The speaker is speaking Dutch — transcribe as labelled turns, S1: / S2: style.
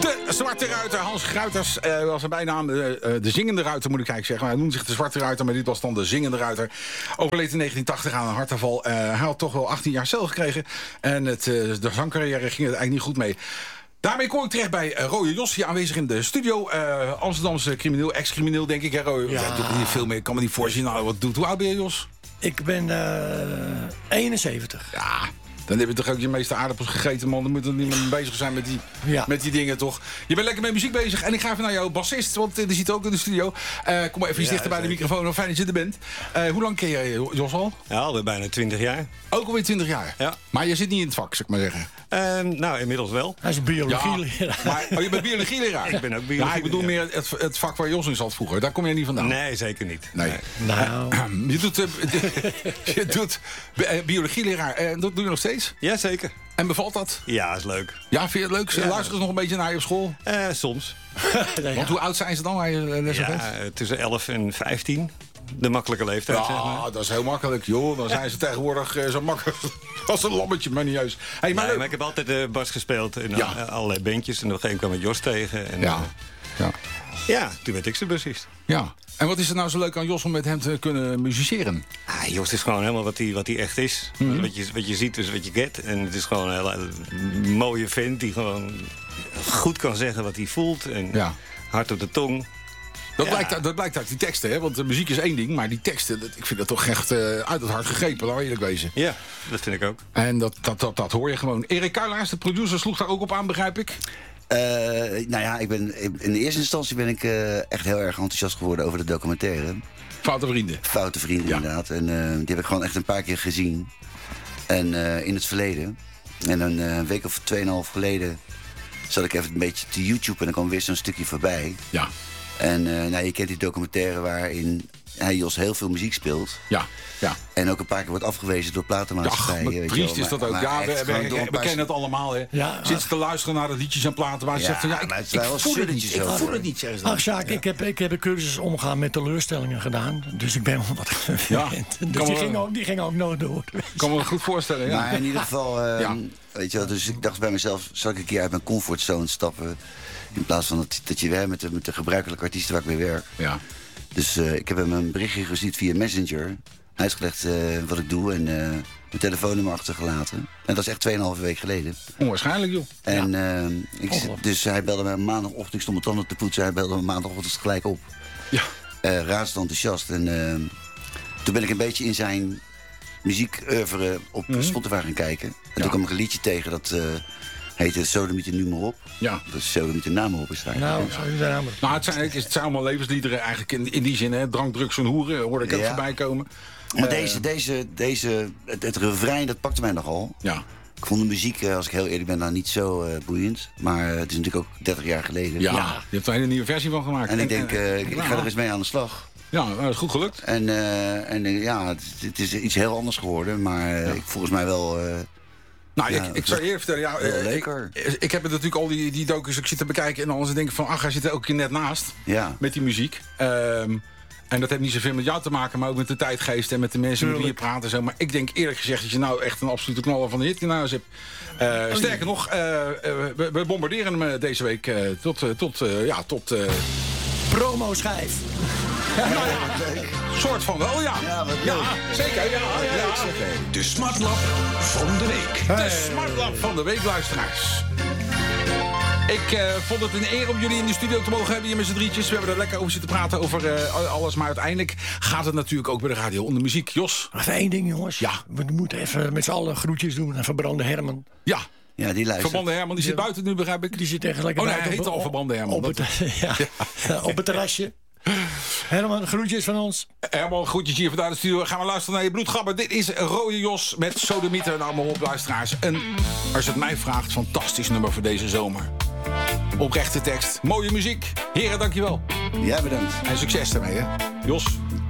S1: De Zwarte Ruiter, Hans Gruiters, was zijn bijnaam. De Zingende Ruiter, moet ik eigenlijk zeggen. Hij noemde zich de Zwarte Ruiter, maar dit was dan de Zingende Ruiter. Overleed in 1980 aan een hartaanval. Hij had toch wel 18 jaar cel gekregen. En de zangcarrière ging het eigenlijk niet goed mee. Daarmee kom ik terecht bij Rooie Jos, hier aanwezig in de studio. Amsterdamse crimineel, ex-crimineel, denk ik. Hè, Rooie? Ja, doet er niet veel meer. Ik kan me niet voorzien. Nou, wat doet. Hoe oud ben je, Jos?
S2: Ik ben 71.
S1: Ja, dan heb je toch ook je meeste aardappels gegeten, man. Dan moet er niet meer bezig zijn met die dingen, toch? Je bent lekker met muziek bezig. En ik ga even naar jouw bassist, want die zit ook in de studio. Kom maar even iets dichter bij de microfoon. Fijn dat je er bent. Hoe lang ken je Jos al?
S3: Ja, alweer bijna 20 jaar.
S1: Ook alweer 20 jaar?
S3: Ja.
S1: Maar je zit niet in het vak, zou ik maar zeggen.
S3: Nou, inmiddels wel.
S2: Hij is een biologieleraar.
S1: Ja, maar je bent biologieleraar?
S3: Ik ben ook biologieleraar.
S1: Ja, ik bedoel meer het vak waar Jos in zat vroeger. Daar kom je niet vandaan.
S3: Nee, zeker niet.
S1: Nee.
S2: Nou.
S1: Je doet biologieleraar. Dat doe je nog steeds?
S3: Jazeker.
S1: En bevalt dat?
S3: Ja, is leuk.
S1: Ja, vind je het leuk?
S3: Ja.
S1: Luisteren ze nog een beetje naar je op school?
S3: Soms.
S1: Want hoe oud zijn ze dan waar je les op hebt?
S3: Tussen 11 en 15. De makkelijke leeftijd,
S1: Ja,
S3: zeg maar.
S1: dat is heel makkelijk, joh. Dan zijn ze tegenwoordig zo makkelijk als een lammetje, maar niet juist. Hey, maar
S3: Maar ik heb altijd bas gespeeld in allerlei bandjes. En op een gegeven moment kwam ik Jos tegen. En, ja, toen werd ik zijn bassist.
S1: Ja. En wat is er nou zo leuk aan Jos om met hem te kunnen musiceren?
S3: Jos is gewoon helemaal wat hij echt is. Wat je ziet is wat je get. En het is gewoon een hele mooie vent die gewoon goed kan zeggen wat hij voelt. En hard op de tong.
S1: Dat blijkt uit die teksten, hè? Want de muziek is één ding, maar die teksten, ik vind dat toch echt uit het hart gegrepen, laat eerlijk wezen.
S3: Ja, dat vind ik ook.
S1: En dat hoor je gewoon. Erik Kuijlaars, de producer, sloeg daar ook op aan, begrijp ik?
S4: Nou ja, in de eerste instantie ben ik echt heel erg enthousiast geworden over de documentaire.
S1: Foute Vrienden.
S4: Foute Vrienden, inderdaad. En die heb ik gewoon echt een paar keer gezien. En in het verleden. En een week of 2,5 geleden zat ik even een beetje te YouTube en dan kwam weer zo'n stukje voorbij.
S1: Ja.
S4: En je kent die documentaire waarin Jos heel veel muziek speelt.
S1: Ja.
S4: En ook een paar keer wordt afgewezen door platenmaatschappijen.
S1: Ja, triest is dat ook. Ja, we kennen het allemaal, hè.
S2: Ja,
S1: zitten te luisteren naar de liedjes en platen waar ze zegt van ik voel het niet.
S2: Ach, Sjaak, ik heb een cursus omgaan met teleurstellingen gedaan. Dus ik ben wel wat gewend. Dus die ging ook nooit door.
S1: Ik kan me goed voorstellen, ja.
S4: Maar in ieder geval, weet je wel, dus ik dacht bij mezelf, zal ik een keer uit mijn comfortzone stappen? In plaats van dat je weer met de gebruikelijke artiesten waar ik mee werk.
S1: Ja.
S4: Dus ik heb hem een berichtje gestuurd via Messenger. Uitgelegd wat ik doe en mijn telefoonnummer achtergelaten. En dat is echt 2,5 week geleden.
S1: Onwaarschijnlijk, joh.
S4: En dus hij belde me maandagochtend, ik stond mijn tanden te poetsen. Hij belde me maandagochtend gelijk op.
S1: Ja.
S4: Razend enthousiast. En toen ben ik een beetje in zijn muziek-oeuvre op Spotify gaan kijken. En toen kwam ik een liedje tegen dat heette Sodemieten nu maar op.
S1: Ja.
S4: Dus Sodemieten naam op is daar.
S2: Nou,
S1: het zijn allemaal levensliederen eigenlijk in die zin, hè. Drank, drugs en hoeren, hoorde ik ook voorbij komen.
S4: Maar het refrein, dat pakte mij nogal.
S1: Ja.
S4: Ik vond de muziek, als ik heel eerlijk ben, nou niet zo boeiend. Maar het is natuurlijk ook 30 jaar geleden.
S1: Ja, je hebt er een hele nieuwe versie van gemaakt.
S4: En ik denk, ik ga er eens mee aan de slag.
S1: Ja, dat is goed gelukt.
S4: En het is iets heel anders geworden. Maar volgens mij wel...
S1: ik zou je eerst vertellen, ik heb het natuurlijk al die docus, ik zit te bekijken en dan denk ik van, hij zit er ook net naast met die muziek. En dat heeft niet zoveel met jou te maken, maar ook met de tijdgeest en met de mensen met wie je praat en zo. Maar ik denk eerlijk gezegd dat je nou echt een absolute knaller van de hit in huis hebt. Sterker nog, we bombarderen hem deze week tot
S2: promo-schijf.
S1: Soort van wel, ja.
S4: Ja,
S1: zeker. Ja.
S5: De Smartlap van de week.
S1: De Smartlap van de week, luisteraars. Ik vond het een eer om jullie in de studio te mogen hebben hier met z'n drietjes. We hebben er lekker over zitten praten over alles. Maar uiteindelijk gaat het natuurlijk ook bij de radio om de muziek. Jos?
S2: Even één ding, jongens.
S1: Ja.
S2: We moeten even met z'n allen groetjes doen aan Verbrande Herman.
S1: Ja.
S4: Ja, die luistert.
S1: Verbrande Herman, die zit buiten nu, begrijp ik.
S2: Die zit echt lekker buiten.
S1: Hij heet al Verbrande Herman.
S2: Op het terrasje. Herman, groetjes van ons.
S1: Herman, groetjes hier vanuit de studio. Gaan we luisteren naar je bloedgabber. Dit is Rooie Jos met Sodemieter. Nou, maar op, luisteraars. En als je het mij vraagt, fantastisch nummer voor deze zomer. Oprechte tekst, mooie muziek. Heren, dankjewel.
S4: Ja, bedankt.
S1: En succes ermee, hè. Jos?